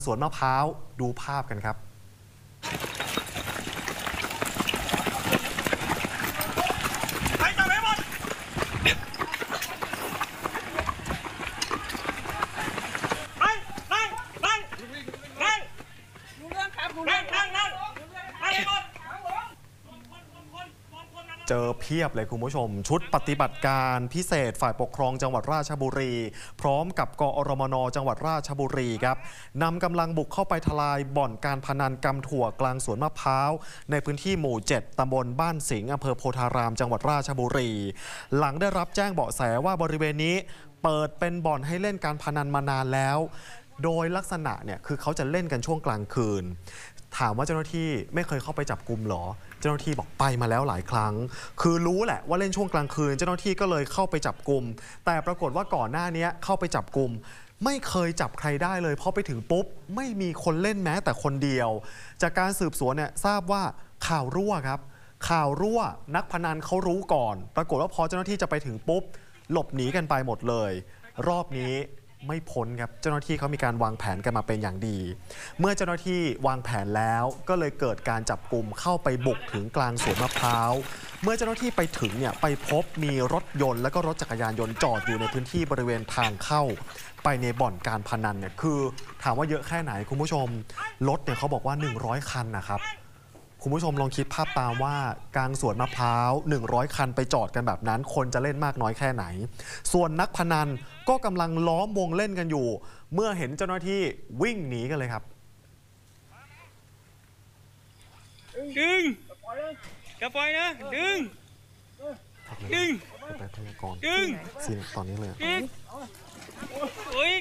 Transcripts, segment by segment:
สวนมะพร้าวดูภาพกันครับไปจับไปหมดเจอเพียบเลยคุณผู้ชมชุดปฏิบัติการพิเศษฝ่ายปกครองจังหวัดราชบุรีพร้อมกับกอรมน.จังหวัดราชบุรีครับนำกำลังบุกเข้าไปทลายบ่อนการพนันกำถั่วกลางสวนมะพร้าวในพื้นที่หมู่ 7 ตำบลบ้านสิงห์อำเภอโพธารามจังหวัดราชบุรีหลังได้รับแจ้งเบาะแสว่าบริเวณนี้เปิดเป็นบ่อนให้เล่นการพนันมานานแล้วโดยลักษณะเนี่ยคือเขาจะเล่นกันช่วงกลางคืนถามว่าเจ้าหน้าที่ไม่เคยเข้าไปจับกุมหรอเจ้าหน้าที่บอกไปมาแล้วหลายครั้งคือรู้แหละว่าเล่นช่วงกลางคืนเจ้าหน้าที่ก็เลยเข้าไปจับกุมแต่ปรากฏว่าก่อนหน้านี้เข้าไปจับกุมไม่เคยจับใครได้เลยพอไปถึงปุ๊บไม่มีคนเล่นแม้แต่คนเดียวจากการสืบสวนเนี่ยทราบว่าข่าวรั่วครับข่าวรั่วนักพนันเขารู้ก่อนปรากฏว่าพอเจ้าหน้าที่จะไปถึงปุ๊บหลบหนีกันไปหมดเลยรอบนี้ไม่พ้นครับเจ้าหน้าที่เขามีการวางแผนกันมาเป็นอย่างดีเมื่อเจ้าหน้าที่วางแผนแล้วก็เลยเกิดการจับกุมเข้าไปบุกถึงกลางสวนมะพร้าวเมื่อเจ้าหน้าที่ไปถึงเนี่ยไปพบมีรถยนต์และก็รถจักรยานยนต์จอดอยู่ในพื้นที่บริเวณทางเข้าไปในบ่อนการพนันเนี่ยคือถามว่าเยอะแค่ไหนคุณผู้ชมรถเนี่ยเขาบอกว่า100คันนะครับคุณผู้ชมลองคิดภาพตามว่ากลางสวนมะพร้าว100คันไปจอดกันแบบนั้นคนจะเล่นมากน้อยแค่ไหนส่วนนักพนันก็กำลังล้อมวงเล่นกันอยู่เมื่อเห็นเจ้าหน้าที่วิ่งหนีกันเลยครับดึงกระปล่อยนะดึงดึงไปพยากรณ์ดึงซีนตอนนี้เลยโอ้ย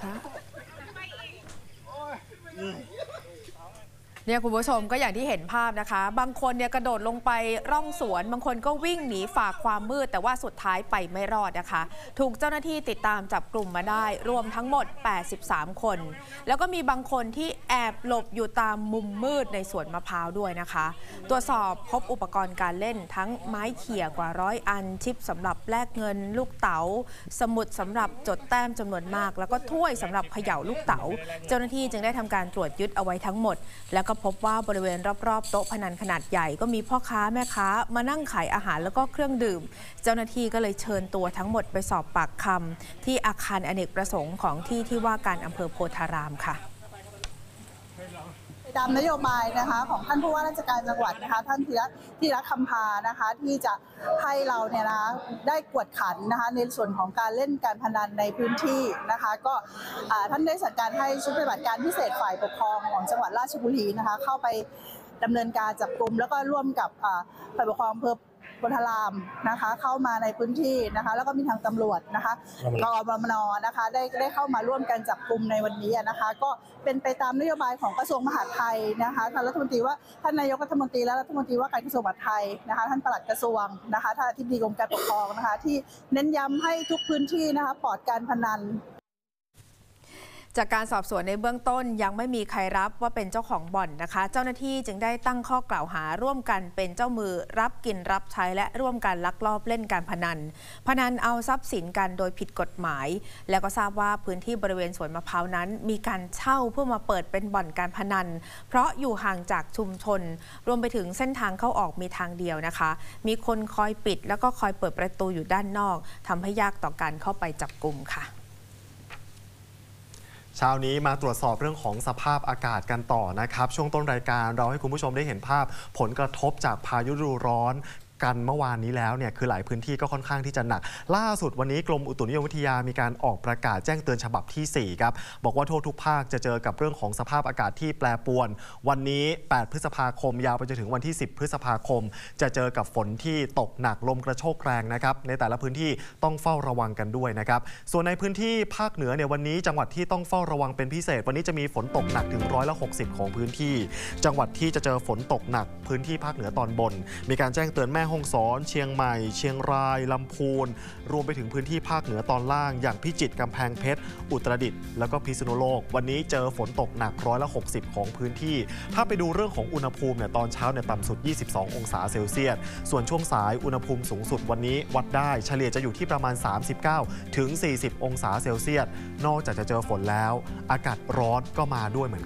เนี่ยคุณผู้ชมก็อย่างที่เห็นภาพนะคะบางคนเนี่ยกระโดดลงไปร่องสวนบางคนก็วิ่งหนีฝ่าความมืดแต่ว่าสุดท้ายไปไม่รอดนะคะถูกเจ้าหน้าที่ติดตามจับกลุ่มมาได้รวมทั้งหมด83คนแล้วก็มีบางคนที่แอบหลบอยู่ตามมุมมืดในสวนมะพร้าวด้วยนะคะตรวจสอบพบอุปกรณ์การเล่นทั้งไม้เขี่ยกว่า100อันชิปสำหรับแลกเงินลูกเต๋าสมุดสำหรับจดแต้มจำนวนมากแล้วก็ถ้วยสำหรับเขย่าลูกเต๋าเจ้าหน้าที่จึงได้ทำการตรวจยึดเอาไว้ทั้งหมดแล้วก็พบว่าบริเวณรอบๆโต๊ะพนันขนาดใหญ่ก็มีพ่อค้าแม่ค้ามานั่งขายอาหารแล้วก็เครื่องดื่มเจ้าหน้าที่ก็เลยเชิญตัวทั้งหมดไปสอบปากคำที่อาคารอเนกประสงค์ของที่ว่าการอำเภอโพธารามค่ะตามนโยบายนะคะของท่านผู้ว่าราชการจังหวัดนะคะท่านธีรคำพานะคะที่จะให้เราเนี่ยนะได้กวดขันนะคะในส่วนของการเล่นการพนันในพื้นที่นะคะก็ท่านได้สั่งการให้ชุดปฏิบัติการพิเศษฝ่ายปกครองของจังหวัดราชบุรีนะคะเข้าไปดำเนินการจับกุมแล้วก็ร่วมกับฝ่ายปกครองอำเภอโพธารามนะคะเข้ามาในพื้นที่นะคะแล้วก็มีทางตำรวจนะคะกอรมน.นะคะได้เข้ามาร่วมกันจับกุมในวันนี้นะคะก็เป็นไปตามนโยบายของกระทรวงมหาดไทยนะคะท่านรัฐมนตรีว่าท่านนายกรัฐมนตรีและรัฐมนตรีว่าการกระทรวงมหาดไทยนะคะท่านปลัดกระทรวงนะคะท่านอธิบดีกรมการปกครองนะคะที่เน้นย้ำให้ทุกพื้นที่นะคะปลอดการพนันจากการสอบสวนในเบื้องต้นยังไม่มีใครรับว่าเป็นเจ้าของบ่อนนะคะเจ้าหน้าที่จึงได้ตั้งข้อกล่าวหาร่วมกันเป็นเจ้ามือรับกินรับใช้และร่วมกันลักลอบเล่นการพนันเอาทรัพย์สินกันโดยผิดกฎหมายแล้วก็ทราบว่าพื้นที่บริเวณสวนมะพร้าวนั้นมีการเช่าเพื่อมาเปิดเป็นบ่อนการพนันเพราะอยู่ห่างจากชุมชนรวมไปถึงเส้นทางเข้าออกมีทางเดียวนะคะมีคนคอยปิดแล้วก็คอยเปิดประตูอยู่ด้านนอกทำให้ยากต่อการเข้าไปจับกุมค่ะเช้านี้มาตรวจสอบเรื่องของสภาพอากาศกันต่อนะครับช่วงต้นรายการเราให้คุณผู้ชมได้เห็นภาพผลกระทบจากพายุฤดูร้อนกันเมื่อวานนี้แล้วเนี่ยคือหลายพื้นที่ก็ค่อนข้างที่จะหนักล่าสุดวันนี้กรมอุตุนิยมวิทยามีการออกประกาศแจ้งเตือนฉบับที่4ครับบอกว่าทั่วทุกภาคจะเจอกับเรื่องของสภาพอากาศที่แปรปรวนวันนี้8พฤษภาคมยาวไปจนถึงวันที่10พฤษภาคมจะเจอกับฝนที่ตกหนักลมกระโชกแรงนะครับในแต่ละพื้นที่ต้องเฝ้าระวังกันด้วยนะครับส่วนในพื้นที่ภาคเหนือเนี่ยวันนี้จังหวัดที่ต้องเฝ้าระวังเป็นพิเศษวันนี้จะมีฝนตกหนักถึง160ของพื้นที่จังหวัดที่จะเจอฝนตกหนักพื้นที่ภาคเหนือตอนบนมีการแจ้งเตือนแม่ฮ่องสอนเชียงใหม่เชียงรายลำพูนรวมไปถึงพื้นที่ภาคเหนือตอนล่างอย่างพิจิตรกำแพงเพชรอุตรดิตถ์แล้วก็พิษณุโลกวันนี้เจอฝนตกหนัก160ของพื้นที่ถ้าไปดูเรื่องของอุณหภูมิเนี่ยตอนเช้าเนี่ยต่ำสุด22องศาเซลเซียสส่วนช่วงสายอุณหภูมิสูงสุดวันนี้วัดได้เฉลี่ยจะอยู่ที่ประมาณ39 ถึง 40 องศาเซลเซียสนอกจากจะเจอฝนแล้วอากาศร้อนก็มาด้วยเหมือน